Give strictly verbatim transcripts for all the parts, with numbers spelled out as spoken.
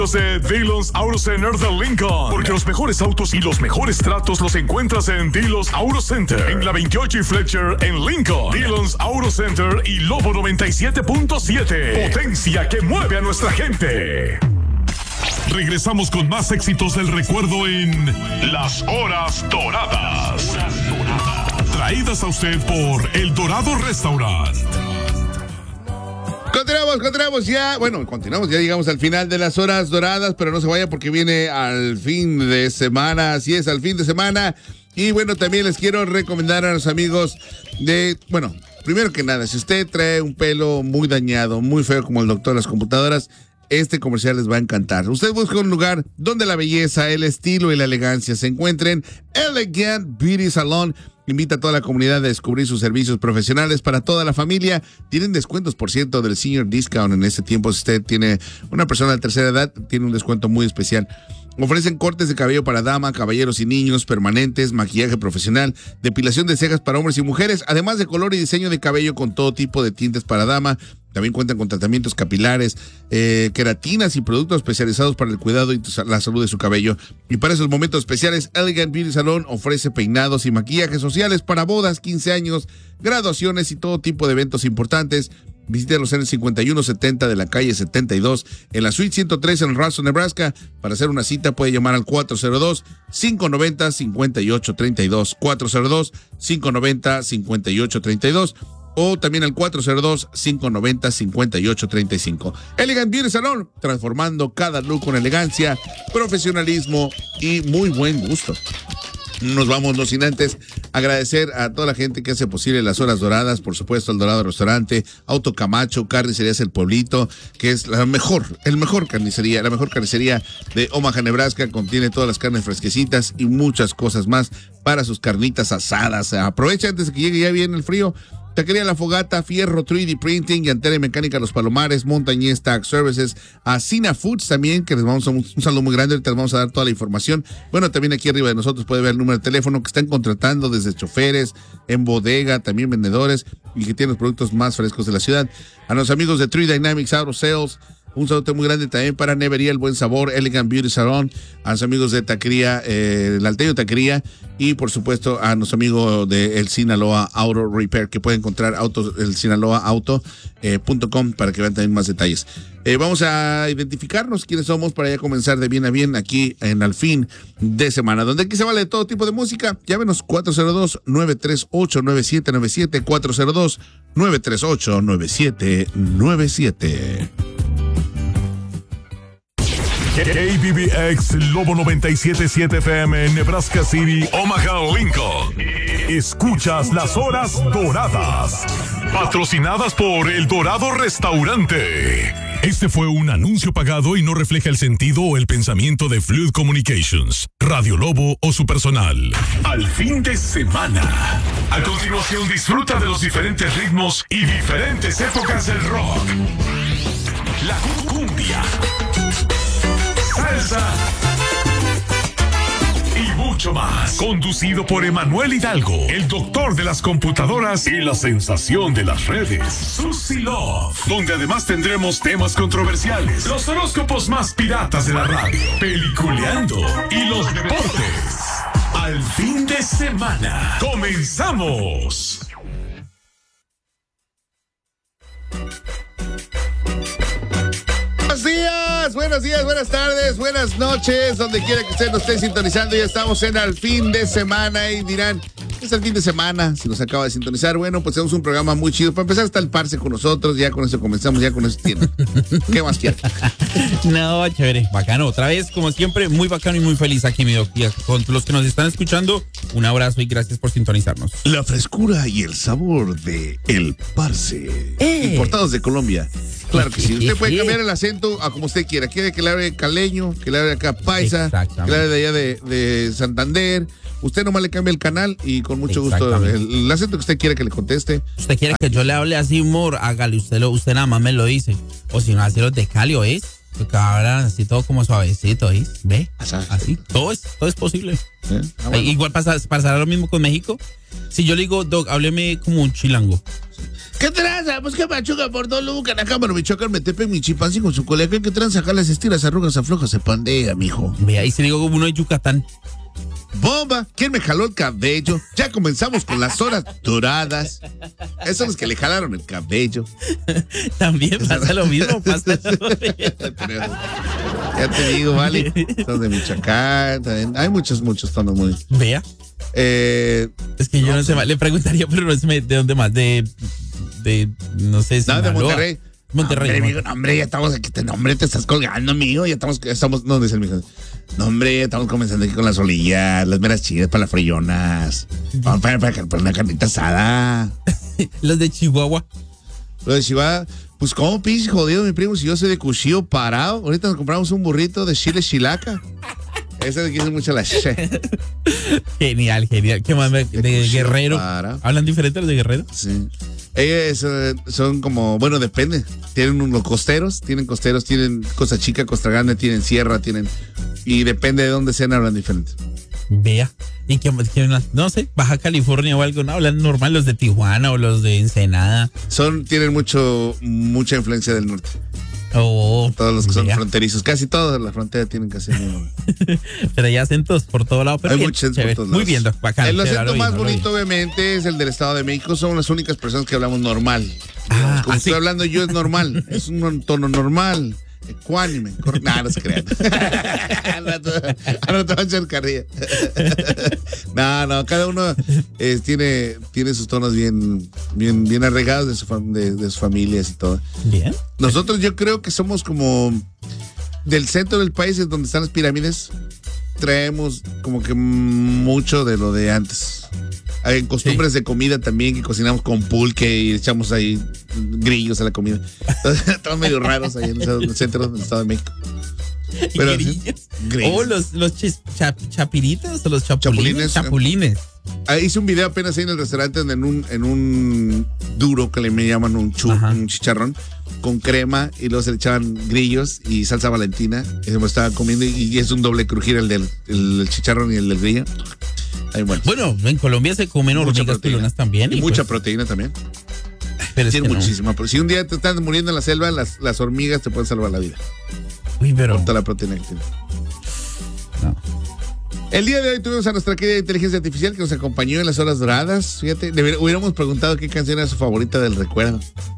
De Dillon's Auto Center de Lincoln, porque los mejores autos y los mejores tratos los encuentras en Dillon's Auto Center, en la veintiocho y Fletcher en Lincoln. Dillon's Auto Center y Lobo noventa y siete punto siete, potencia que mueve a nuestra gente. Regresamos con más éxitos del recuerdo en Las Horas Doradas, traídas a usted por El Dorado Restaurant. Continuamos, continuamos ya. Bueno, continuamos, ya llegamos al final de las horas doradas, pero no se vaya porque viene al fin de semana. Así es, al fin de semana. Y bueno, también les quiero recomendar a los amigos de, bueno, primero que nada, si usted trae un pelo muy dañado, muy feo como el doctor de las computadoras, este comercial les va a encantar. Usted busca un lugar donde la belleza, el estilo y la elegancia se encuentren. Elegant Beauty Salon invita a toda la comunidad a descubrir sus servicios profesionales para toda la familia. Tienen descuentos, por cierto, del Senior Discount. En este tiempo, si usted tiene una persona de tercera edad, tiene un descuento muy especial. Ofrecen cortes de cabello para dama, caballeros y niños, permanentes, maquillaje profesional, depilación de cejas para hombres y mujeres, además de color y diseño de cabello con todo tipo de tintes para dama. También cuentan con tratamientos capilares, eh, queratinas y productos especializados para el cuidado y la salud de su cabello. Y para esos momentos especiales, Elegant Beauty Salon ofrece peinados y maquillajes sociales para bodas, quince años, graduaciones y todo tipo de eventos importantes. Visítelos en el cincuenta y uno setenta de la calle setenta y dos, en la suite ciento tres en Ralston, Nebraska. Para hacer una cita puede llamar al cuatro cero dos, cinco nueve cero, cinco ocho tres dos, cuatro cero dos, cinco nueve cero, cinco ocho tres dos, o también al cuatro cero dos, cinco nueve cero, cinco ocho tres cinco. Elegant Beauty Salon, transformando cada look con elegancia, profesionalismo y muy buen gusto. Nos vamos, no sin antes agradecer a toda la gente que hace posible las horas doradas, por supuesto, El Dorado Restaurante, Auto Camacho, Carnicerías El Pueblito, que es la mejor, el mejor carnicería, la mejor carnicería de Omaha, Nebraska, contiene todas las carnes fresquecitas y muchas cosas más para sus carnitas asadas. Aprovecha antes de que llegue ya bien el frío. Taquería La Fogata, Fierro, tres D Printing, Llantera y Mecánica Los Palomares, Montañez Tax Services, a Cina Foods también, que les vamos a un, un saludo muy grande, ahorita les vamos a dar toda la información. Bueno, también aquí arriba de nosotros puede ver el número de teléfono que están contratando desde choferes, en bodega, también vendedores, y que tienen los productos más frescos de la ciudad. A los amigos de Tree Dynamics Auto Sales, un saludo muy grande también para Nevería El Buen Sabor, Elegant Beauty Salon, a los amigos de Taquería, eh, el Alteño Taquería, y por supuesto a nuestro amigo de El Sinaloa Auto Repair, que puede encontrar autos, el Sinaloa Auto eh, punto com para que vean también más detalles. Eh, vamos a identificarnos quiénes somos para ya comenzar de bien a bien aquí en Al Fin de Semana, donde aquí se vale todo tipo de música. Llámenos cuatro cero dos, nueve tres ocho, nueve siete nueve siete, cuatro cero dos, nueve tres ocho, nueve siete nueve siete. K B B X Lobo noventa y siete punto siete F M en Nebraska City, Omaha, Lincoln. Escuchas Las Horas Doradas, patrocinadas por El Dorado Restaurante. Este fue un anuncio pagado y no refleja el sentido o el pensamiento de Fluid Communications, Radio Lobo o su personal. Al fin de semana. A continuación, disfruta de los diferentes ritmos y diferentes épocas del rock. La cumbia, salsa y mucho más. Conducido por Emanuel Hidalgo, el doctor de las computadoras y la sensación de las redes, Susie Love, donde además tendremos temas controversiales, los horóscopos más piratas de la radio, peliculeando y los deportes. Al fin de semana. ¡Comenzamos! Buenos días, buenos días, buenas tardes, buenas noches, donde quiera que usted nos esté sintonizando. Ya estamos en Al Fin de Semana y dirán, es el fin de semana, si nos acaba de sintonizar. Bueno, pues tenemos un programa muy chido. Para empezar está el parce con nosotros, ya con eso comenzamos, ya con eso tiene. ¿Qué más quiere? No, chévere, bacano. Otra vez, como siempre, muy bacano y muy feliz aquí, mi doc. Y con los que nos están escuchando, un abrazo y gracias por sintonizarnos. La frescura y el sabor de El Parce. Eh. Importados de Colombia. Claro que sí. Usted puede cambiar el acento a como usted quiera. Quiere que le hable caleño, que le hable acá paisa, que le hable de allá de, de Santander. Usted nomás le cambia el canal y con mucho gusto el, el acento que usted quiera que le conteste. Usted quiere que yo le hable así, humor, hágale, usted lo, usted nada más me lo dice. O si no, así los de Cali, ¿oís? Que hablan así todo como suavecito, ¿oís? ¿Ve? Así, todo es, todo es posible. ¿Eh? Ah, bueno. Igual pasa, pasará lo mismo con México. Si yo le digo, Doc, hábleme como un chilango. ¿Qué tranza? Pues que machuca por todo Lucan, acá me Michoacán, Metepec, Michipancingo con su colega. ¿Qué tranza? Acá las estiras, arrugas, aflojas, se pandea, mijo. Ve, ahí se digo como uno de Yucatán. Bomba, ¿quién me jaló el cabello? Ya comenzamos con las horas doradas. Esos son los que le jalaron el cabello. También pasa lo mismo, pasa lo mismo. Ya te digo, vale. Son de Michoacán, también. Hay muchos, muchos tonos muy. Vea. Eh, es que yo no, no sé más, le preguntaría, pero no sé de dónde más, de, de no sé si. No, de Monterrey. Monterrey. No, hombre, amigo, no, hombre, ya estamos aquí, no, hombre, te estás colgando, amigo, ya estamos, ya estamos, no, dice el mijo. No, hombre, ya estamos comenzando aquí con las olillas, las meras chidas para las frillonas. Vamos para, para, para una carnita asada. Los de Chihuahua. Los de Chihuahua, pues cómo pinche jodido, mi primo, si yo soy de Cuchillo Parado, ahorita nos compramos un burrito de chile chilaca. Esa de aquí es mucho la che. Genial, genial. ¿Qué más? De, de Guerrero. Para. ¿Hablan diferente los de Guerrero? Sí. Ellos eh, son como, bueno, depende. Tienen unos costeros, tienen costeros, tienen Costa Chica, Costa Grande, tienen Sierra, tienen. Y depende de dónde sean, hablan diferente. Vea. ¿Y qué, qué no sé, Baja California o algo? ¿No? ¿Hablan normal los de Tijuana o los de Ensenada? Son, tienen mucho, mucha influencia del norte. Oh, todos los que son vea. fronterizos, casi todos en la frontera tienen casi el mismo. Pero hay acentos por todo lado. Pero hay bien, muchos acentos por todos Muy lados. bien, bacán. El acento claro, más no bonito, obviamente, es el del Estado de México. Son las únicas personas que hablamos normal. Ah, Como así. estoy hablando yo, es normal. Es un tono normal. Ecuánime. Nah, no se crean. Ahora te van a echar carrilla. No, no, cada uno eh, tiene, tiene sus tonos bien, bien, bien arraigados de, su fam- de, de sus familias y todo. Bien. Nosotros yo creo que somos como del centro del país, es donde están las pirámides. Traemos como que mucho de lo de antes. Hay costumbres sí. de comida también, que cocinamos con pulque y echamos ahí grillos a la comida. Estamos medio raros ahí en el centro del Estado de México. Pero, grillos. grillos. Oh, los, los chis, chap, chapiritos o los chapulines. Chapulines. chapulines. Ah, hice un video apenas ahí en el restaurante en un, en un duro que le me llaman un, chu, un chicharrón con crema y luego se le echaban grillos y salsa valentina y se me estaba comiendo y, y es un doble crujir el del el, el chicharrón y el del grillo. Ay, bueno. bueno, en Colombia se comen hormigas pilonas también. Y, y mucha pues, proteína también. Pero Tiene es que muchísima. No. Pero si un día te estás muriendo en la selva, las, las hormigas te pueden salvar la vida. Uy, pero. Por toda la proteína que tiene. No. El día de hoy tuvimos a nuestra querida inteligencia artificial que nos acompañó en las horas doradas. Fíjate, le hubiéramos preguntado qué canción era su favorita del recuerdo.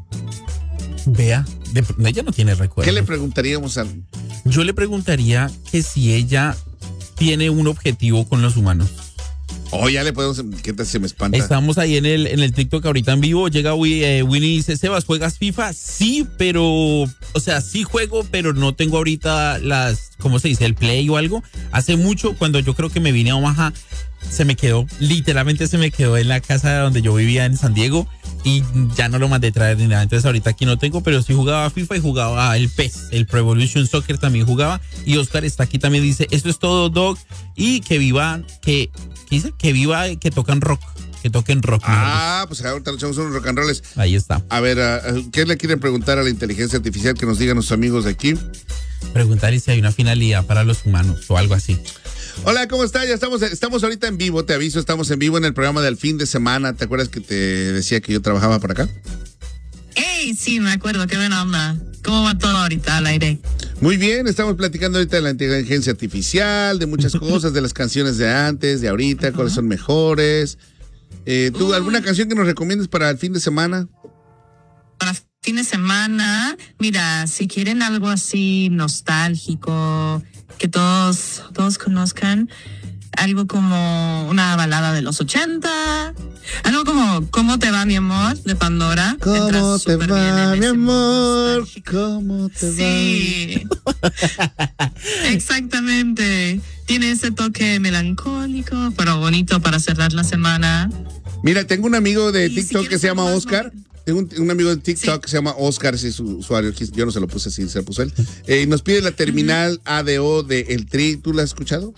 Vea, de, ella no tiene recuerdo. ¿Qué le preguntaríamos a...? Yo le preguntaría que si ella tiene un objetivo con los humanos. Oh, ya le podemos... ¿Qué tal se me espanta? Estamos ahí en el, en el TikTok ahorita en vivo. Llega eh, Winnie y dice, Sebas, ¿juegas FIFA? Sí, pero... O sea, sí juego, pero no tengo ahorita las... ¿Cómo se dice? El Play o algo. Hace mucho, cuando yo creo que me vine a Omaha, se me quedó, literalmente se me quedó en la casa donde yo vivía en San Diego y ya no lo mandé traer ni nada. Entonces ahorita aquí no tengo, pero sí jugaba FIFA y jugaba el P E S, el Pro Evolution Soccer también jugaba. Y Oscar está aquí también, dice, esto es todo, Doc. Y que viva, que... ¿Qué dice? Que viva, que tocan rock. Que toquen rock. Ah, pues ahorita nos echamos unos rock and rolls. Ahí está. A ver, uh, ¿qué le quieren preguntar a la inteligencia artificial que nos digan nuestros amigos de aquí? Preguntar si hay una finalidad para los humanos o algo así. Hola, ¿cómo estás? Ya estamos, estamos ahorita en vivo, te aviso, estamos en vivo en el programa del fin de semana. ¿Te acuerdas que te decía que yo trabajaba por acá? Hey, sí, me acuerdo, qué buena onda. ¿Cómo va todo ahorita al aire? Muy bien, estamos platicando ahorita de la inteligencia artificial, de muchas cosas, de las canciones de antes, de ahorita, uh-huh. cuáles son mejores. Eh, ¿Tú uh. alguna canción que nos recomiendes para el fin de semana? Para fin de semana, mira, si quieren algo así nostálgico, que todos, todos conozcan, algo como una balada de los ochenta, algo como ¿Cómo te va, mi amor? De Pandora. ¿Cómo te va, mi amor? Nostálgico. ¿Cómo te sí. va? Sí, exactamente. Tiene ese toque melancólico, pero bonito para cerrar la semana. Mira, tengo un amigo de y TikTok si que se llama Oscar. Más... Tengo un, un amigo de TikTok sí. que se llama Oscar, si es su usuario. Yo no se lo puse así, se lo puso él. Eh, nos pide la terminal uh-huh. A D O de El Tri. ¿Tú la has escuchado?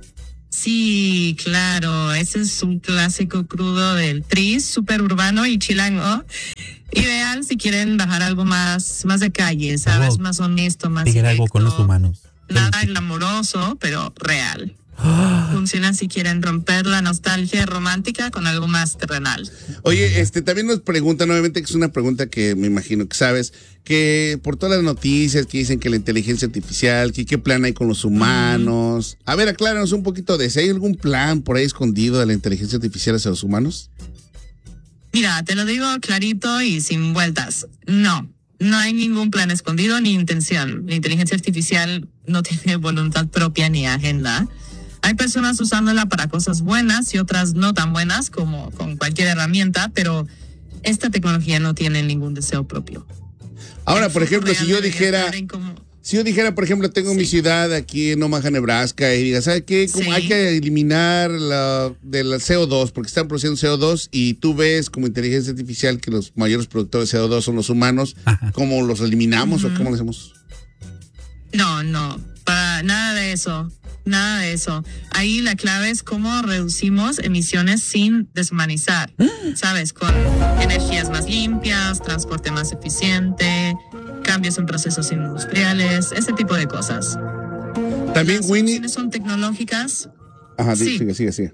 Sí, claro, ese es un clásico crudo del Tri, súper urbano y chilango. Ideal si quieren bajar algo más, más de calle, ¿sabes? Oh, más honesto, más digan algo con los humanos. Nada glamoroso, pero real. Funciona si quieren romper la nostalgia romántica con algo más terrenal. Oye, este también nos preguntan, nuevamente, que es una pregunta que me imagino que sabes, que por todas las noticias que dicen que la inteligencia artificial, que qué plan hay con los humanos. A ver, acláranos un poquito de eso. ¿Hay algún plan por ahí escondido de la inteligencia artificial hacia los humanos? Mira, te lo digo clarito y sin vueltas. No, no hay ningún plan escondido ni intención. La inteligencia artificial no tiene voluntad propia ni agenda. Hay personas usándola para cosas buenas y otras no tan buenas, como con cualquier herramienta, pero esta tecnología no tiene ningún deseo propio. Ahora, por ejemplo, si yo dijera, si yo dijera, por ejemplo, tengo sí. mi ciudad aquí en Omaha, Nebraska, y diga, ¿sabes qué? Como sí. hay que eliminar la, de la C O dos, porque están produciendo C O dos, y tú ves como inteligencia artificial que los mayores productores de C O dos son los humanos, Ajá. ¿cómo los eliminamos uh-huh. o cómo lo hacemos? No, no, para nada de eso. Nada de eso. Ahí la clave es cómo reducimos emisiones sin deshumanizar, ¿sabes? Con energías más limpias, transporte más eficiente, cambios en procesos industriales, ese tipo de cosas. También, Las Winnie. soluciones son tecnológicas. Ajá, sí. sigue, sigue, sigue.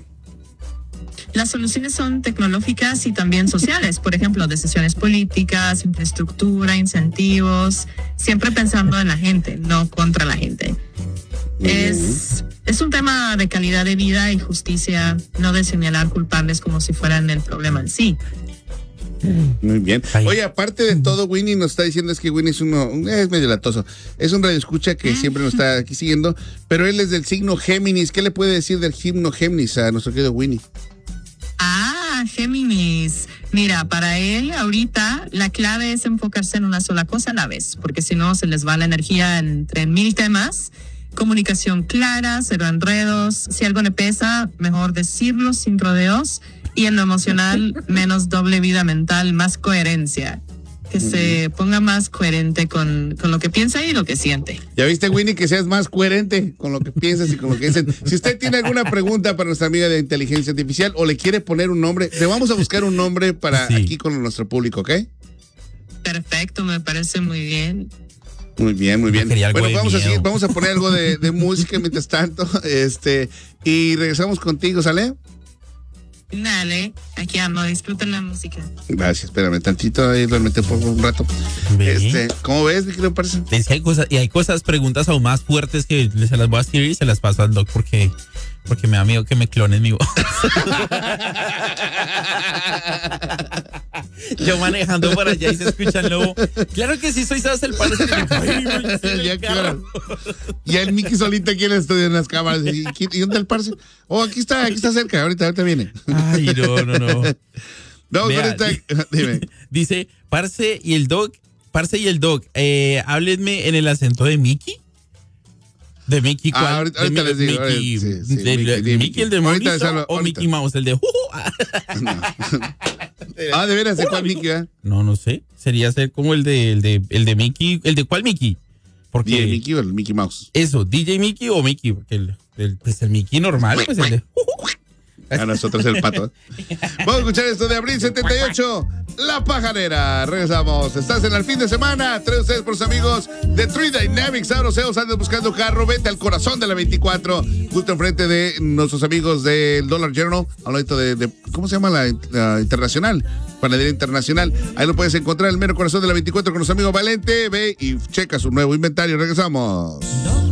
Las soluciones son tecnológicas y también sociales, por ejemplo, decisiones políticas, infraestructura, incentivos, siempre pensando en la gente, no contra la gente. Es, es un tema de calidad de vida y justicia, no de señalar culpables como si fueran el problema en sí. Muy bien. Oye, aparte de todo, Winnie nos está diciendo es que Winnie es uno, es medio latoso, es un radioescucha que siempre nos está aquí siguiendo, pero él es del signo Géminis. ¿Qué le puede decir del signo Géminis a nuestro querido Winnie? Ah, Géminis. Mira, para él ahorita la clave es enfocarse en una sola cosa a la vez, porque si no se les va la energía entre mil temas. Comunicación clara, cero enredos. Si algo le pesa, mejor decirlo sin rodeos. Y en lo emocional, menos doble vida mental, más coherencia. Que se ponga más coherente con, con lo que piensa y lo que siente. Ya viste, Winnie, que seas más coherente con lo que piensas y con lo que dicen. Si usted tiene alguna pregunta para nuestra amiga de inteligencia artificial o le quiere poner un nombre, le vamos a buscar un nombre para sí. aquí con nuestro público, ¿ok? Perfecto, me parece muy bien. Muy bien, muy bien. Bueno, vamos a, seguir, vamos a poner algo de, de música mientras tanto, este, y regresamos contigo, ¿sale? Dale, aquí ando, disfruten la música. Gracias, espérame tantito, ahí duérmete por un rato. ¿Ve? Este, ¿cómo ves? ¿Qué le parece? Es que hay cosas, y hay cosas, preguntas aún más fuertes que se las voy a escribir y se las paso al doc porque, porque me da miedo que me clonen mi voz. Yo manejando por allá y se escucha el lobo. Claro que sí, soy Sabes el padre. Y el Mickey solita aquí en el estudio en las cámaras. ¿Y, y dónde el parce? Oh, aquí está, aquí está cerca, ahorita, ahorita viene. Ay, no, no, no. Vamos Vea, ahorita. Dime. Dice, parce y el doc, parce y el doc, eh, háblenme en el acento de Mickey. ¿De Mickey cuál? Ah, ahorita, ahorita de, les digo. Mickey, sí, sí, de, Mickey, de, Mickey el demonio o ahorita. Mickey Mouse el de juju. No. Ah, ¿de veras? ¿De cuál Mickey? ¿eh? No, no sé. Sería ser como el de, el de, el de Mickey. ¿El de cuál Mickey? Porque ¿D J Mickey o el Mickey Mouse? Eso, D J Mickey o Mickey. Porque el, el, pues el Mickey normal, pues el de a nosotros el pato. Vamos a escuchar esto de Abril setenta y ocho, La Pajarera. Regresamos. Estás en el fin de semana. Trae ustedes por sus amigos de Three Dynamics Auroseos. Andas buscando carro. Vete al corazón de la veinticuatro. Justo enfrente de nuestros amigos del Dollar General. Al lado de, de. ¿Cómo se llama la, la internacional? Panadería Internacional. Ahí lo puedes encontrar, el mero corazón de la veinticuatro con nuestro amigo Valente. Ve y checa su nuevo inventario. Regresamos.